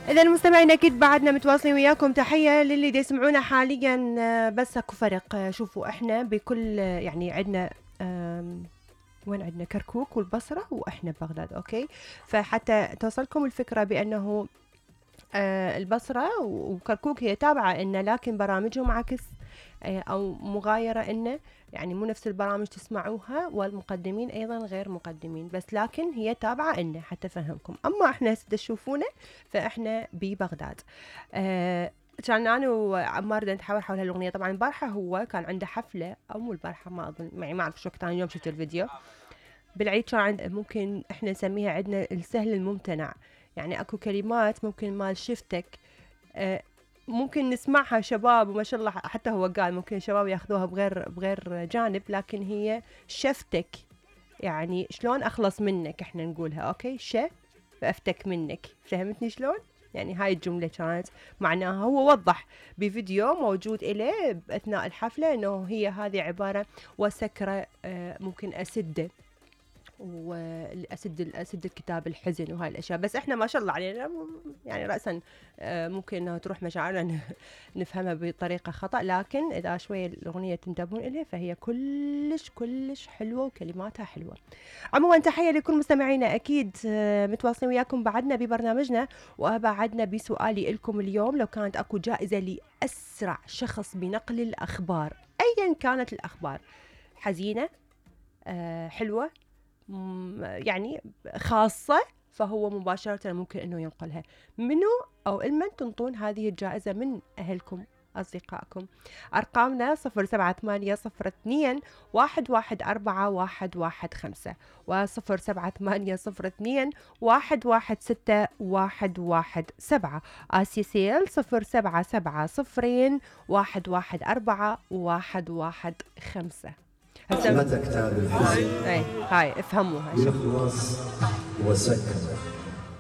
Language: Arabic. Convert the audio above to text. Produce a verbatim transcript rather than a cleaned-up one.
إذا المستمعين أكيد بعدنا متواصلين وياكم. تحية للي دي يسمعونا حاليا. آه، بس اكو فرق. آه، شوفوا احنا بكل آه، يعني عندنا وين عندنا كركوك والبصرة واحنا ببغداد. اوكي، فحتى توصلكم الفكرة بانه آه، البصرة وكركوك هي تابعة إنه، لكن برامجهم عكس آه، أو مغايرة إنه، يعني مو نفس البرامج تسمعوها، والمقدمين أيضا غير مقدمين، بس لكن هي تابعة إنه حتى فهمكم. أما إحنا تشوفونا فإحنا ببغداد. آه كان انا وعمار بدنا نتحاور حول هالاغنيه. طبعا البارحه هو كان عنده حفله، او مو البارحه، ما اظن، يعني ما اعرف شو وقت. انا اليوم شفت الفيديو بالعيد كان عند، ممكن احنا نسميها عندنا السهل الممتنع. يعني اكو كلمات ممكن مال شفتك آه، ممكن نسمعها شباب، وما شاء الله حتى هو قال ممكن شباب ياخذوها بغير بغير جانب، لكن هي شفتك، يعني شلون اخلص منك احنا نقولها. اوكي، ش فافتك منك. فهمتني شلون؟ يعني هاي الجملة كانت معناها، هو وضح بفيديو موجود إليه أثناء الحفلة أنه هي هذه عبارة وسكرة آه، ممكن أسده، واسد اسد الكتاب الحزن وهاي الاشياء. بس احنا ما شاء الله علينا يعني راسا ممكن انها تروح مشاعرنا نفهمها بطريقه خطا، لكن اذا شويه الاغنيه تنتبهون اليها فهي كلش كلش حلوه وكلماتها حلوه. عموما تحيه لكل مستمعينا، اكيد متواصلين وياكم بعدنا ببرنامجنا. وبعدنا بسؤالي لكم اليوم، لو كانت اكو جائزه لاسرع شخص بنقل الاخبار، ايا كانت الاخبار، حزينه أه حلوه يعني خاصة، فهو مباشرة ممكن أنه ينقلها. منو أو المن تنطون هذه الجائزة من أهلكم أصدقائكم؟ أرقامنا صفر سبعة ثمانية صفر اثنين واحد واحد أربعة واحد واحد خمسة وصفر سبعة ثمانية صفر اثنين واحد واحد ستة واحد واحد سبعة. آسي سيل صفر سبعة سبعة صفرين واحد واحد أربعة واحد واحد خمسة. متى كتاب الحزن هاي هاي افهموها. يخلص وسكر